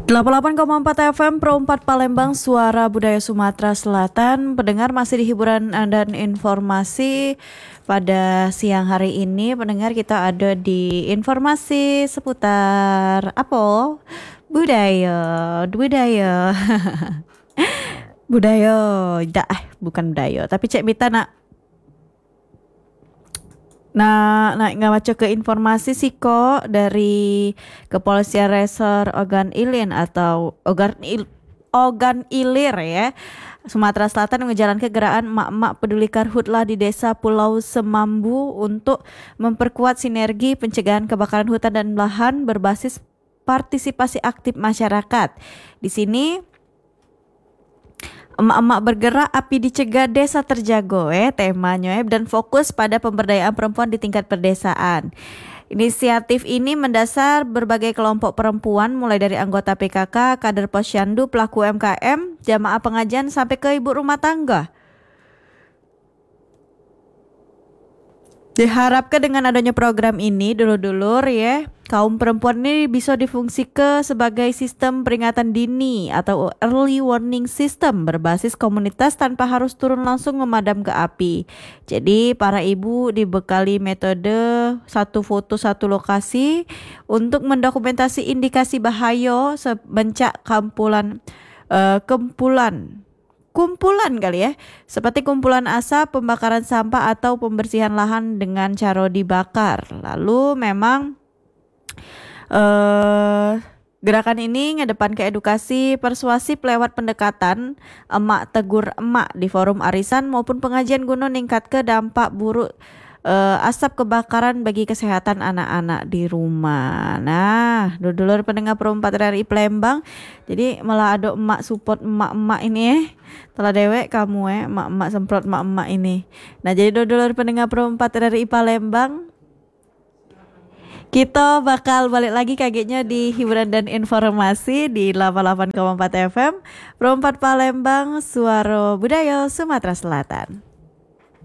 88,4 FM Pro 4 Palembang, Suara Budaya Sumatera Selatan. Pendengar masih di hiburan dan informasi pada siang hari ini. Pendengar, kita ada di informasi seputar apa? Budaya. Budaya, bukan budaya, tapi Cek Mita nak nggak baca ke informasi sih kok dari Kepolisian Resor Ogan Ilir atau Ogan Ilir ya, Sumatera Selatan menjalankan gerakan emak-emak peduli karhutlah di Desa Pulau Semambu untuk memperkuat sinergi pencegahan kebakaran hutan dan lahan berbasis partisipasi aktif masyarakat. Di sini emak-emak bergerak, api dicegah, desa terjaga temanya dan fokus pada pemberdayaan perempuan di tingkat perdesaan. Inisiatif ini mendasar berbagai kelompok perempuan mulai dari anggota PKK, kader posyandu, pelaku UMKM, jamaah pengajian sampai ke ibu rumah tangga. Diharapkan dengan adanya program ini, dulur-dulur ya, kaum perempuan ini bisa difungsikan sebagai sistem peringatan dini atau early warning system berbasis komunitas tanpa harus turun langsung memadam ke api. Jadi para ibu dibekali metode satu foto satu lokasi untuk mendokumentasi indikasi bahaya sebencak kumpulan kali ya, seperti kumpulan asap, pembakaran sampah atau pembersihan lahan dengan cara dibakar. Lalu memang gerakan ini ngedepan ke edukasi persuasif lewat pendekatan emak tegur emak di forum arisan maupun pengajian guna ningkat ke dampak buruk asap kebakaran bagi kesehatan anak-anak di rumah. Nah, dulur pendengar Pro 4 RRI Palembang, jadi malah ada emak support emak-emak ini telah dewek kamu emak-emak semprot emak-emak ini. Nah, jadi dulur pendengar Pro 4 RRI Palembang, kita bakal balik lagi kagetnya di hiburan dan informasi di 88,4 FM Pro 4 Palembang, Suara Budaya Sumatera Selatan.